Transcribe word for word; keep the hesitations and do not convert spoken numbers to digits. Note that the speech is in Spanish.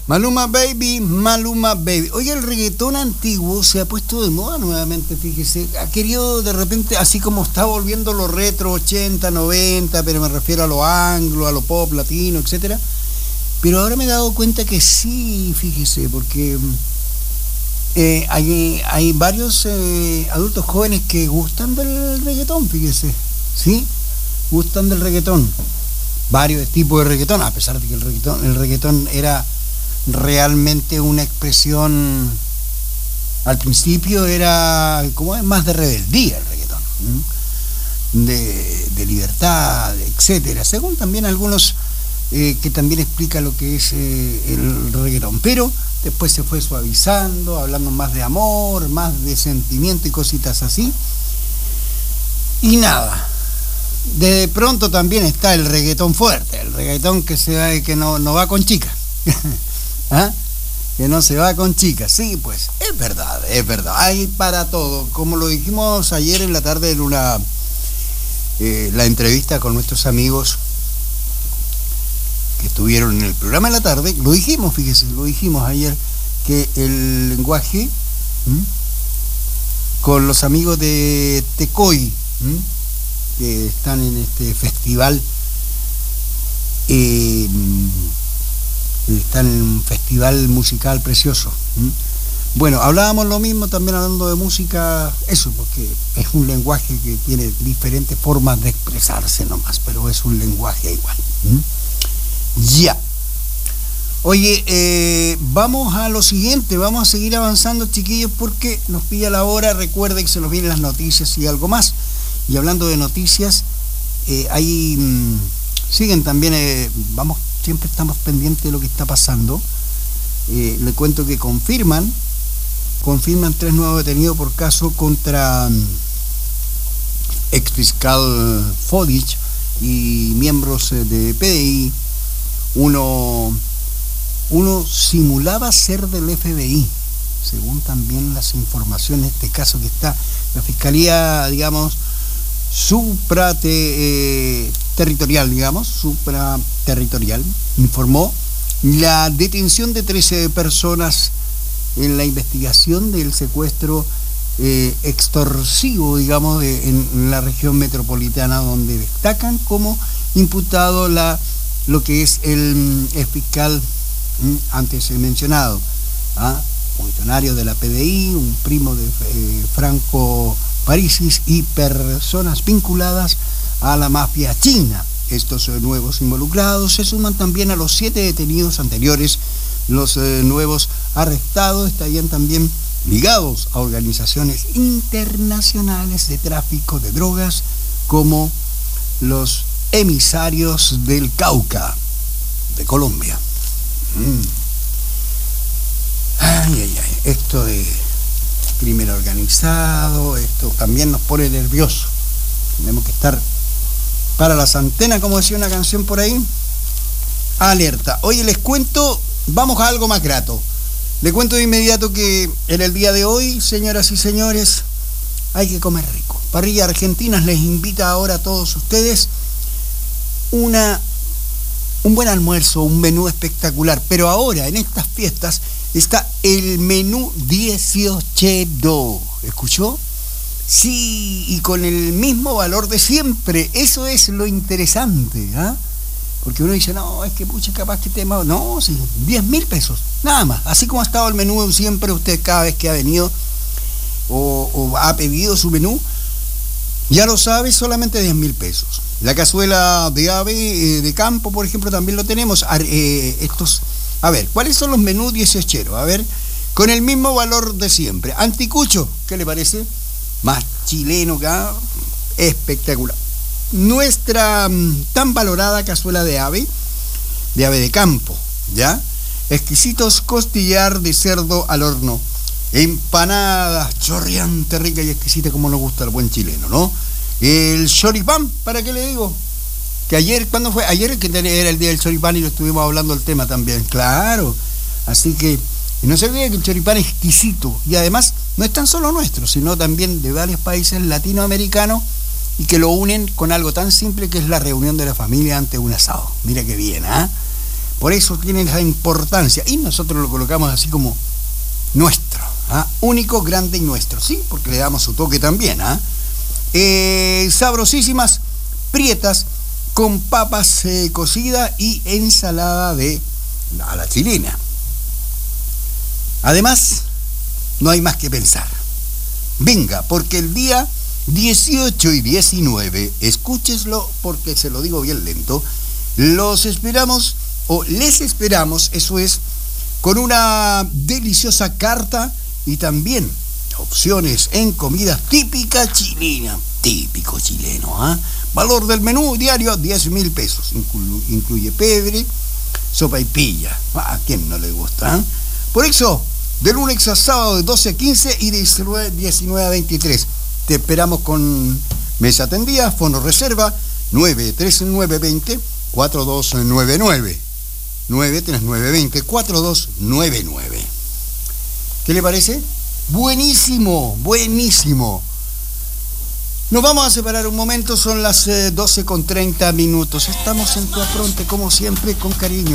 Maluma Baby, Maluma Baby. Oye, el reggaetón antiguo se ha puesto de moda nuevamente, fíjese. Ha querido de repente, así como está volviendo lo retro, ochenta, noventa, pero me refiero a lo anglo, a lo pop, latino, etcétera. Pero ahora me he dado cuenta que sí, fíjese, porque eh, hay, hay varios eh, adultos jóvenes que gustan del reggaetón, fíjese. ¿Sí? Gustan del reggaetón. Varios tipos de reggaetón, a pesar de que el reggaetón, el reggaetón era realmente una expresión, al principio era, ¿cómo es? Más de rebeldía el reggaetón, de, de libertad, etcétera, según también algunos eh, que también explica lo que es eh, el reggaetón, pero después se fue suavizando, hablando más de amor, más de sentimiento y cositas así, y nada. De pronto también está el reggaetón fuerte, el reggaetón que se va, que no, no va con chicas. ¿Ah? Que no se va con chicas. Sí, pues es verdad, es verdad. Hay para todo. Como lo dijimos ayer en la tarde en una eh, la entrevista con nuestros amigos que estuvieron en el programa en la tarde, lo dijimos, fíjese, lo dijimos ayer, que el lenguaje ¿m? con los amigos de Tecoy, ¿m? que están en este festival, eh, están en un festival musical precioso. Bueno, hablábamos lo mismo también hablando de música, eso, porque es un lenguaje que tiene diferentes formas de expresarse nomás, pero es un lenguaje igual. Ya. Oye, eh, vamos a lo siguiente, vamos a seguir avanzando, chiquillos, porque nos pilla la hora. Recuerden que se nos vienen las noticias y algo más. Y hablando de noticias, eh, ahí mmm, siguen también, eh, vamos, siempre estamos pendientes de lo que está pasando. Eh, le cuento que confirman, confirman tres nuevos detenidos por caso contra um, ex fiscal Fodich y miembros de P D I. Uno, uno simulaba ser del F B I, según también las informaciones de este caso que está la fiscalía, digamos, supraterritorial, digamos, supraterritorial, informó la detención de trece personas en la investigación del secuestro eh, extorsivo, digamos, de, en, en la región metropolitana, donde destacan como imputado la, lo que es el, el fiscal ¿m? antes mencionado, ¿ah? funcionario de la P D I, un primo de eh, Franco Parisi y personas vinculadas a la mafia china. Estos eh, nuevos involucrados se suman también a los siete detenidos anteriores. Los eh, nuevos arrestados estarían también ligados a organizaciones internacionales de tráfico de drogas, como los emisarios del Cauca de Colombia. Mm. Ay, ay, ay, esto de crimen organizado, esto también nos pone nerviosos. Tenemos que estar para las antenas, como decía una canción por ahí, alerta. Oye, les cuento, vamos a algo más grato. Les cuento de inmediato que en el día de hoy, señoras y señores, hay que comer rico. Parrilla Argentinas les invita ahora a todos ustedes una, un buen almuerzo, un menú espectacular. Pero ahora, en estas fiestas, está el menú dieciochero. ¿Escuchó? Sí, y con el mismo valor de siempre. Eso es lo interesante, ¿ah? ¿eh? Porque uno dice, no, es que pucha, capaz que te... No, sí, diez mil pesos, nada más. Así como ha estado el menú siempre, usted cada vez que ha venido o, o ha pedido su menú, ya lo sabe, solamente diez mil pesos. La cazuela de ave eh, de campo, por ejemplo, también lo tenemos. Eh, estos... A ver, ¿cuáles son los menús dieciocheros? A ver, con el mismo valor de siempre. Anticucho, ¿qué le parece? Más chileno acá, espectacular. Nuestra um, tan valorada cazuela de ave, de ave de campo, ¿ya? Exquisitos costillar de cerdo al horno. Empanadas, chorreante, rica y exquisita como nos gusta el buen chileno, ¿no? El choripán, ¿para qué le digo? Que ayer, ¿cuándo fue? Ayer que era el día del choripán y lo estuvimos hablando del tema también, claro. Así que no se olvide que el choripán es exquisito y además no es tan solo nuestro, sino también de varios países latinoamericanos y que lo unen con algo tan simple que es la reunión de la familia ante un asado. Mira qué bien, ¿ah? ¿eh? Por eso tiene esa importancia. Y nosotros lo colocamos así como nuestro, ¿ah? Único, grande y nuestro, ¿sí? Porque le damos su toque también, ¿ah? Eh, sabrosísimas, prietas, con papas eh, cocidas y ensalada de a la chilena. Además, no hay más que pensar. Venga, porque el día dieciocho y diecinueve, escúcheslo porque se lo digo bien lento, los esperamos, o les esperamos, eso es, con una deliciosa carta y también opciones en comida típica chilena, típico chileno, ¿ah? ¿eh? Valor del menú diario, diez mil pesos, Inclu- incluye pebre, sopa y pilla, ¿a quién no le gusta? ¿Eh? Por eso, de lunes a sábado de doce a quince y de diecinueve a veintitrés. Te esperamos con mesa tendida, fono reserva nueve tres nueve dos cero cuatro dos nueve nueve. nueve tres nueve dos cero cuatro dos nueve nueve. ¿Qué le parece? Buenísimo, buenísimo. Nos vamos a separar un momento, son las eh, doce con treinta minutos. Estamos en tu afronte, como siempre, con cariño.